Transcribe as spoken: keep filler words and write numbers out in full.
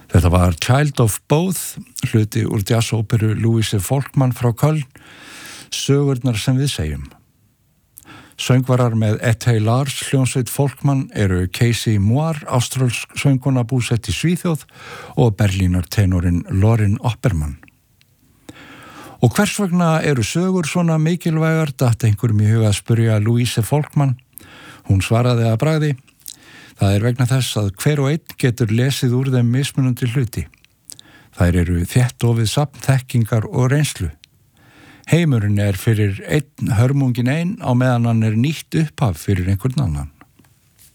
Þetta var Child of Both, hluti úr jazzóperu Louise Folkmann frá Köln, sögurnar sem við segjum. Söngvarar með Ethel Lars hljómsveit Folkmann eru Casey Moore, áströlsk söngkona búsett í Svíþjóð og Berlínar tenorin Lorin Oppermann. Og hvers vegna eru sögur svona mikilvægar, datt einhverjum í huga að spyrja Louise Folkmann. Hún svaraði að bragði: það er vegna þess að hver og einn getur lesið úr þeim mismunandi hluti. Þær eru þéttofið safn þekkingar og reynslu. Heimurinn er fyrir einn hörmungin ein á meðan hann er nýtt upphaf fyrir einhvern annan.